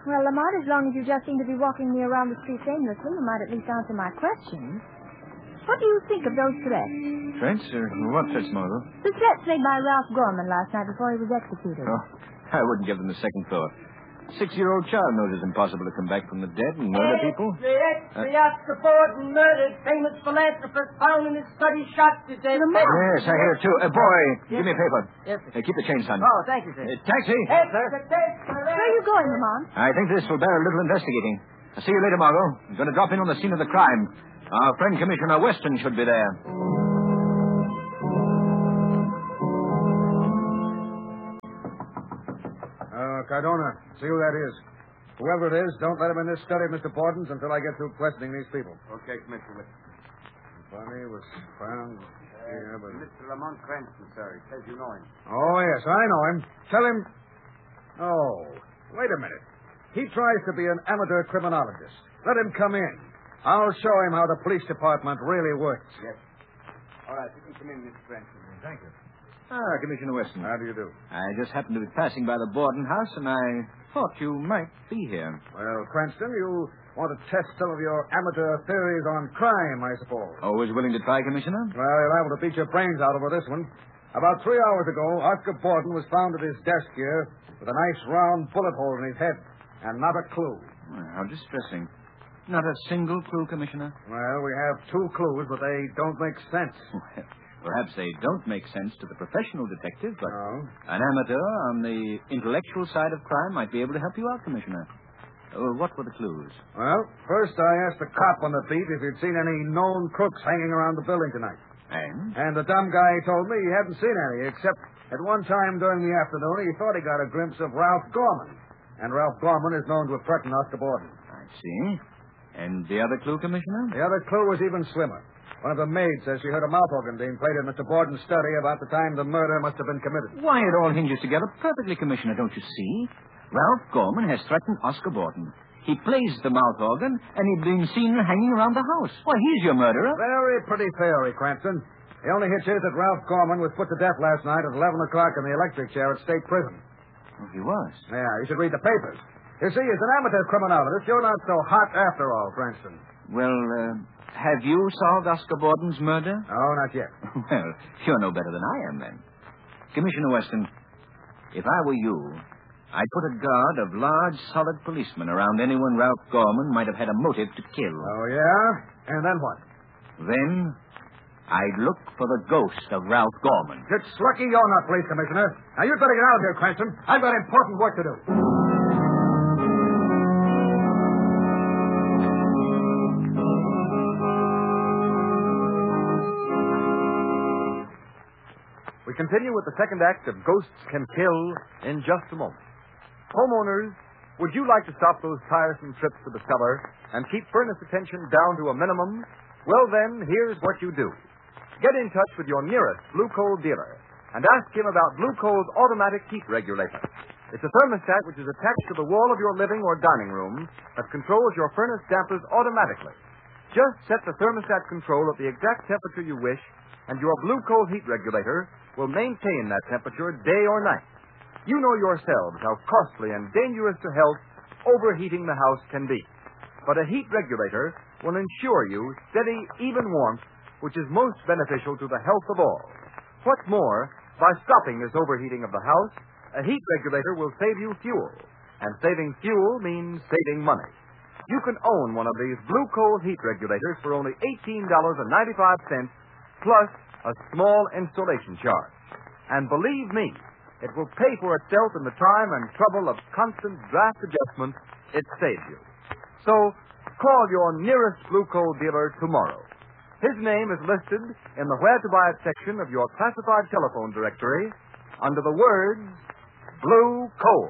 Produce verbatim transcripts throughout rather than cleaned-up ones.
Well, Lamont, as long as you just seem to be walking me around the streets aimlessly, you might at least answer my questions. What do you think of those threats? Threats? Uh, what threats, Margot? The threats made by Ralph Gorman last night before he was executed. Oh, I wouldn't give them a second thought. Six-year-old child knows it's impossible to come back from the dead and murder people. The ex-Oscar Borden murdered, famous philanthropist found in his study shot to death. Yes, I hear it, too. Uh, boy, Yes, give me a paper. Yes, sir. Uh, keep the change, son. Oh, thank you, sir. Uh, taxi. Yes, sir. Where are you going, Lamont? I think this will bear a little investigating. I'll see you later, Margot. I'm going to drop in on the scene of the crime. Our friend Commissioner Weston should be there. Uh, Cardona, see who that is. Whoever it is, don't let him in this study of Mister Borden's until I get through questioning these people. Okay, Commissioner. Bonnie was found here, but... Mister Lamont Cranston, sir. He says you know him. Oh, yes, I know him. Tell him... Oh, wait a minute. He tries to be an amateur criminologist. Let him come in. I'll show him how the police department really works. Yes. All right, you can come in, Mister Cranston. Thank you. Ah, Commissioner Weston. How do you do? I just happened to be passing by the Borden house, and I thought you might be here. Well, Cranston, you want to test some of your amateur theories on crime, I suppose. Always willing to try, Commissioner? Well, you're liable to beat your brains out over this one. About three hours ago, Oscar Borden was found at his desk here with a nice round bullet hole in his head, and not a clue. Well, how distressing. Not a single clue, Commissioner? Well, we have two clues, but they don't make sense. Well, perhaps they don't make sense to the professional detective, but No. an amateur on the intellectual side of crime might be able to help you out, Commissioner. Uh, what were the clues? Well, first I asked the cop on the beat if he'd seen any known crooks hanging around the building tonight. And? And the dumb guy told me he hadn't seen any, except at one time during the afternoon he thought he got a glimpse of Ralph Gorman. And Ralph Gorman is known to have threatened Oscar Borden. I see. And the other clue, Commissioner? The other clue was even slimmer. One of the maids says she heard a mouth organ being played in Mister Borden's study about the time the murder must have been committed. Why, it all hinges together perfectly, Commissioner, don't you see? Ralph Gorman has threatened Oscar Borden. He plays the mouth organ, and he'd been seen hanging around the house. Why, he's your murderer. Very pretty theory, Cranston. The only hitch is that Ralph Gorman was put to death last night at eleven o'clock in the electric chair at State Prison. Oh, he was. Yeah, you should read the papers. You see, as an amateur criminologist, you're not so hot after all, Cranston. Well, uh, have you solved Oscar Borden's murder? No, not yet. Well, you're no better than I am, then. Commissioner Weston, if I were you, I'd put a guard of large, solid policemen around anyone Ralph Gorman might have had a motive to kill. Oh, yeah? And then what? Then I'd look for the ghost of Ralph Gorman. It's lucky you're not police commissioner. Now, you'd better get out of here, Cranston. I've got important work to do. We continue with the second act of Ghosts Can Kill in just a moment. Homeowners, would you like to stop those tiresome trips to the cellar and keep furnace attention down to a minimum? Well, then, here's what you do. Get in touch with your nearest Blue Coal dealer and ask him about Blue Coal's automatic heat regulator. It's a thermostat which is attached to the wall of your living or dining room that controls your furnace dampers automatically. Just set the thermostat control at the exact temperature you wish, and your Blue Coal heat regulator will maintain that temperature day or night. You know yourselves how costly and dangerous to health overheating the house can be. But a heat regulator will ensure you steady, even warmth, which is most beneficial to the health of all. What's more, by stopping this overheating of the house, a heat regulator will save you fuel. And saving fuel means saving money. You can own one of these Blue Coal heat regulators for only eighteen dollars and ninety-five cents plus a small installation charge. And believe me, it will pay for itself in the time and trouble of constant draft adjustment it saves you. So, call your nearest Blue Coal dealer tomorrow. His name is listed in the Where to Buy It section of your classified telephone directory under the words Blue Coal.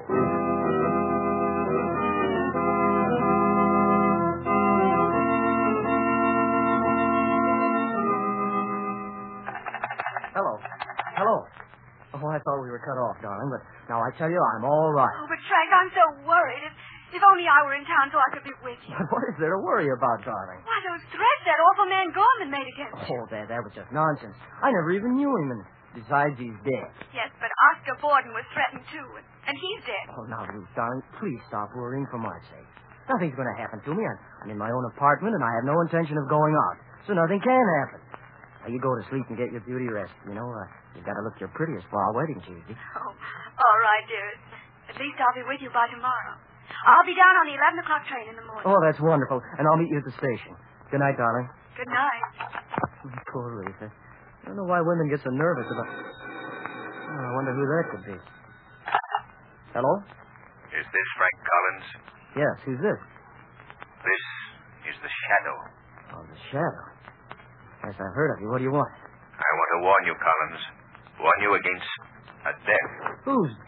Hello. Hello. Oh, I thought we were cut off, darling, but now I tell you, I'm all right. Oh, but Frank, I'm so worried. If, if only I were in town so I could be with you. But what is there to worry about, darling? Why, those threats that awful man Gorman made against you. Oh, that, that was just nonsense. I never even knew him, and besides, he's dead. Yes, but Oscar Borden was threatened, too. And And he's dead. Oh, now, Ruth, darling, please stop worrying for my sake. Nothing's going to happen to me. I'm, I'm in my own apartment, and I have no intention of going out. So nothing can happen. Now, you go to sleep and get your beauty rest. You know, uh, you've got to look your prettiest for our wedding, Tuesday. Oh, all right, dearest. At least I'll be with you by tomorrow. I'll be down on the eleven o'clock train in the morning. Oh, that's wonderful. And I'll meet you at the station. Good night, darling. Good night. Poor Ruth. I don't know why women get so nervous about... Oh, I wonder who that could be. Hello? Is this Frank Collins? Yes, who's this? This is the Shadow. Oh, the Shadow. Yes, I've heard of you. What do you want? I want to warn you, Collins. Warn you against a death. Who's